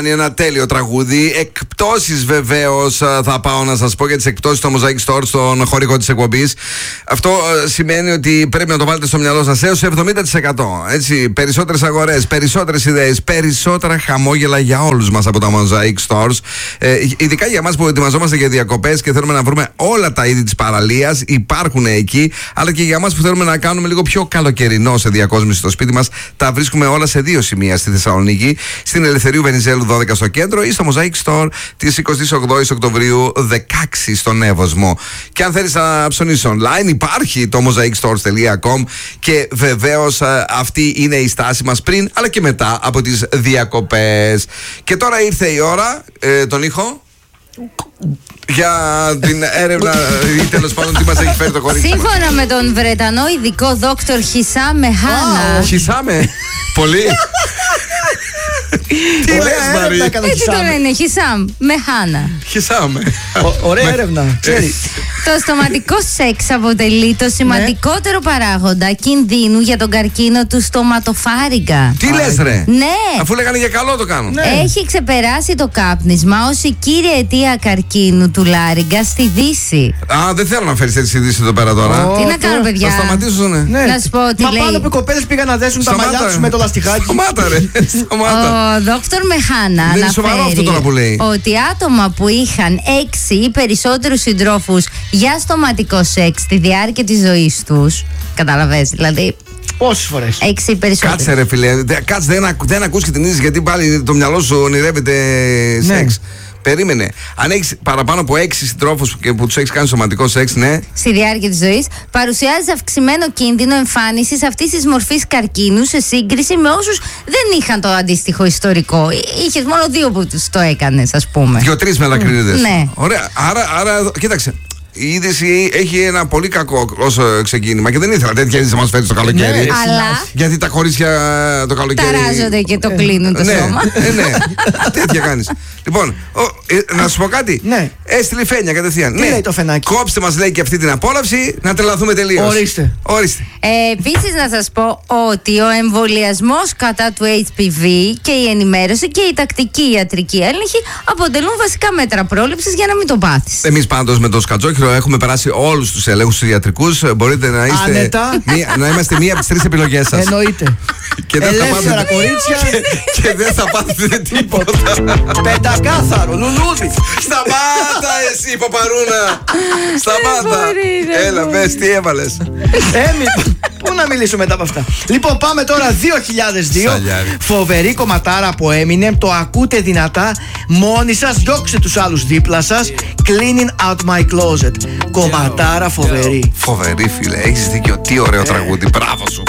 Είναι ένα τέλειο τραγούδι. Εκπτώσεις βεβαίως θα πάω να σας πω για τις εκπτώσεις στο Mosaic Store, στον χορηγό της εκπομπής. Αυτό σημαίνει ότι πρέπει να το βάλετε στο μυαλό σας έως 70%. Έτσι, περισσότερες αγορές, περισσότερες ιδέες, περισσότερα χαμόγελα για όλους μας από τα Mosaic Stores. Ειδικά για εμάς που ετοιμαζόμαστε για διακοπές και θέλουμε να βρούμε όλα τα είδη της παραλίας, υπάρχουν εκεί. Αλλά και για εμάς που θέλουμε να κάνουμε λίγο πιο καλοκαιρινό σε διακόσμηση στο σπίτι μας, τα βρίσκουμε όλα σε 2 σημεία στη Θεσσαλονίκη. Στην Ελευθερίου Βενιζέλου 12 στο κέντρο ή στο Mosaic Store της 28 Οκτωβρίου 16 στον Εύωσμο. Και αν θέλεις να ψωνίσεις online, υπάρχει το mosaicstores.com και βεβαίως αυτή είναι η στάση μας πριν αλλά και μετά από τις διακοπές. Και τώρα ήρθε η ώρα, τον ήχο για την έρευνα ή τέλος πάντων τι μας έχει φέρει το κορίτσι. Σύμφωνα με τον Βρετανό ειδικό δόκτωρ Χισάμε Χάνα. Χισάμε, πολύ. Τι λες Μαρή? Έτσι το λένε, Χισάμ με Χάνα. Χισάμε. Ωραία έρευνα, ξέρει. Το στοματικό σεξ αποτελεί το σημαντικότερο παράγοντα κινδύνου για τον καρκίνο του στοματοφάρυγγα. Τι λες ρε? Ναι. Αφού λέγανε για καλό το κάνουν. Έχει ξεπεράσει το κάπνισμα ως η κύρια αιτία καρκίνου του λάρυγκα στη Δύση. Α, δεν θέλω να φέρεις έτσι ειδήσεις εδώ πέρα τώρα. Τι να κάνω, παιδιά? Θα σταματήσω, ναι. Να σου πω τι Μα λέει. πάνω από οι κοπέλες πήγαν να δέσουν τα μαλλιά τους με το λαστιχάκι. Σταμάτα ρε. Ο δόκτωρ Μεχάνα Δεν είναι σοβαρό αυτό τώρα που λέει. ότι άτομα που είχαν 6 ή περισσότερους συντρόφους για στοματικό σεξ στη διάρκεια της ζωής τους. Καταλαβες, δηλαδή. Πόσες φορές? 6 ή περισσότερους. Κάτσε ρε φίλε. Κάτσε, δεν ακούς και την είδηση γιατί πάλι το μυαλό σου ονειρεύεται σεξ. Περίμενε. Αν έχεις παραπάνω από 6 συντρόφους που τους έχεις κάνει σωματικό σεξ, ναι. Στη διάρκεια της ζωής, παρουσιάζει αυξημένο κίνδυνο εμφάνισης αυτής της μορφής καρκίνου σε σύγκριση με όσους δεν είχαν το αντίστοιχο ιστορικό. Είχες μόνο 2 που τους το έκανες, ας πούμε. 2-3 μελακρίνιδες. Ναι. Ωραία. Άρα, κοίταξε. Η είδηση έχει ένα πολύ κακό ως ξεκίνημα και δεν ήθελα τέτοια είδηση να μας φέρει το καλοκαίρι. Ναι, αλλά γιατί τα κορίτσια το καλοκαίρι ταράζονται και το κλείνουν το σώμα. Ναι, τέτοια κάνεις. Λοιπόν, να σου πω κάτι. Ναι. Έστειλε φένια κατευθείαν. Τι λέει το φενάκι? Κόψτε μας λέει και αυτή την απόλαυση να τρελαθούμε τελείως. Ορίστε. Επίσης να σας πω ότι ο εμβολιασμός κατά του HPV και η ενημέρωση και η τακτική ιατρική έλεγχη αποτελούν βασικά μέτρα πρόληψης για να μην το πάθεις. Εμείς πάντως με το Σκατζόχυρο έχουμε περάσει όλους τους ελέγχους τους ιατρικούς. Μπορείτε να είστε. Να είμαστε μία από τις 3 επιλογές σας. Εννοείται. Ελεύθερα κορίτσια. Και δεν θα πάθετε τίποτα. Πεντακάθαρο, λουλούδι. Σταμάτα εσύ Παπαρούνα. Σταμάτα. Έλα πες τι έβαλες. Πού να μιλήσω μετά από αυτά. Λοιπόν, πάμε τώρα 2002. Φοβερή κομματάρα από Eminem. Το ακούτε δυνατά. Μόνοι σας, διώξτε τους άλλους δίπλα σας. Cleaning out my closet. Κομματάρα φοβερή. Φοβερή φίλε, έχεις δίκιο. Τι ωραίο τραγούδι. Μπράβο σου.